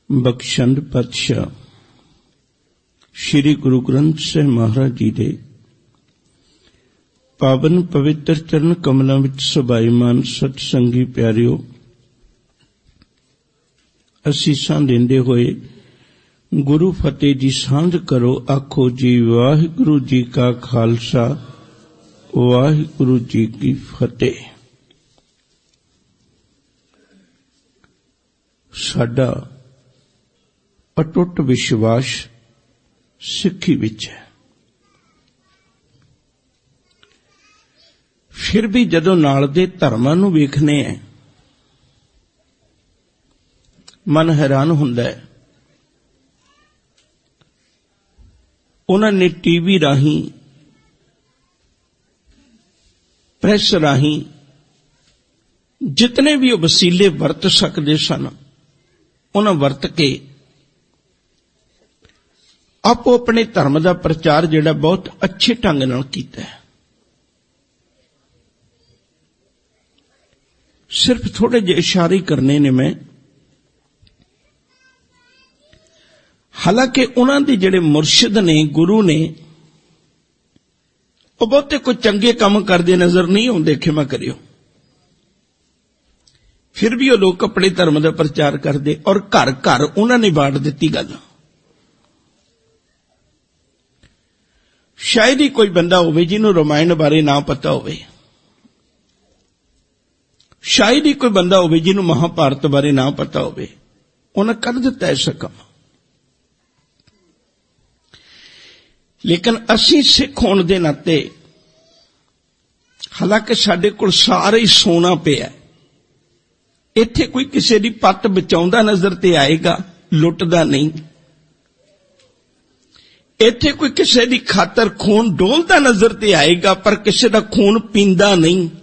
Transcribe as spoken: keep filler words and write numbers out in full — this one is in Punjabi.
ਬਖਸ਼ੰਦ ਪਾਤਸ਼ਾਹ ਸ਼੍ਰੀ ਗੁਰੂ ਗ੍ਰੰਥ ਸਾਹਿਬ ਮਹਾਰਾਜ ਜੀ ਦੇ ਪਾਵਨ ਪਵਿੱਤਰ ਚਰਨ ਕਮਲਾਂ ਵਿੱਚ ਸਭਾਈਮਾਨ ਸਤ ਸੰਗੀ ਪਿਆਰਿਓ, ਅਸੀਸਾਂ ਦਿੰਦੇ ਹੋਏ ਗੁਰੂ ਫਤਿਹ ਜੀ ਸਾਂਝ ਕਰੋ। ਆਖੋ ਜੀ ਵਾਹਿਗੁਰੂ ਜੀ ਕਾ ਖਾਲਸਾ, ਵਾਹਿਗੁਰੂ ਜੀ ਕੀ ਫਤਿਹ। ਸਾਡਾ ਅਟੁੱਟ ਵਿਸ਼ਵਾਸ ਸਿੱਖੀ ਵਿੱਚ ਹੈ। ਫਿਰ ਵੀ ਜਦੋਂ ਨਾਲ ਦੇ ਧਰਮਾਂ ਨੂੰ ਵੇਖਨੇ ਹੈ, ਮਨ ਹੈਰਾਨ ਹੁੰਦਾ ਹੈ। ਉਹਨਾਂ ਨੇ ਟੀਵੀ ਰਾਹੀਂ, ਪ੍ਰੈਸ ਰਾਹੀਂ ਜਿਤਨੇ ਵੀ ਉਹ ਵਸੀਲੇ ਵਰਤ ਸਕਦੇ ਸਨ, ਉਹਨਾਂ ਵਰਤ ਕੇ ਆਪੋ ਆਪਣੇ ਧਰਮ ਦਾ ਪ੍ਰਚਾਰ ਜਿਹੜਾ ਬਹੁਤ ਅੱਛੇ ਢੰਗ ਨਾਲ ਕੀਤਾ ਹੈ। ਸਿਰਫ ਥੋੜੇ ਜਿਹੇ ਇਸ਼ਾਰੇ ਕਰਨੇ ਨੇ ਮੈਂ। ਹਾਲਾਂਕਿ ਉਹਨਾਂ ਦੇ ਜਿਹੜੇ ਮੁਰਸ਼ਿਦ ਨੇ, ਗੁਰੂ ਨੇ, ਉਹ ਬਹੁਤੇ ਕੋਈ ਚੰਗੇ ਕੰਮ ਕਰਦੇ ਨਜ਼ਰ ਨਹੀਂ ਆਉਂਦੇ, ਖਿਮਾ ਕਰਿਓ। ਫਿਰ ਵੀ ਉਹ ਲੋਕ ਆਪਣੇ ਧਰਮ ਦਾ ਪ੍ਰਚਾਰ ਕਰਦੇ, ਔਰ ਘਰ ਘਰ ਉਹਨਾਂ ਨੇ ਬਾੜ ਦਿੱਤੀ ਗੱਲ। ਸ਼ਾਇਦ ਹੀ ਕੋਈ ਬੰਦਾ ਹੋਵੇ ਜਿਹਨੂੰ ਰਾਮਾਇਣ ਬਾਰੇ ਨਾ ਪਤਾ ਹੋਵੇ, ਸ਼ਾਇਦ ਹੀ ਕੋਈ ਬੰਦਾ ਹੋਵੇ ਜਿਹਨੂੰ ਮਹਾਭਾਰਤ ਬਾਰੇ ਨਾ ਪਤਾ ਹੋਵੇ। ਉਹਨਾਂ ਕਰ ਦਿੱਤਾ ਐਸਾ ਕੰਮ। ਲੇਕਿਨ ਅਸੀਂ ਸਿੱਖ ਹੋਣ ਦੇ ਨਾਤੇ, ਹਾਲਾਂਕਿ ਸਾਡੇ ਕੋਲ ਸਾਰੇ ਹੀ ਸੋਨਾ ਪਿਆ, ਇੱਥੇ ਕੋਈ ਕਿਸੇ ਦੀ ਪੱਤ ਬਚਾਉਂਦਾ ਨਜ਼ਰ ਤੇ ਆਏਗਾ, ਲੁੱਟਦਾ ਨਹੀਂ। ਇੱਥੇ ਕੋਈ ਕਿਸੇ ਦੀ ਖਾਤਰ ਖੂਨ ਡੋਲਦਾ ਨਜ਼ਰ ਤੇ ਆਏਗਾ, ਪਰ ਕਿਸੇ ਦਾ ਖੂਨ ਪੀਂਦਾ ਨਹੀਂ।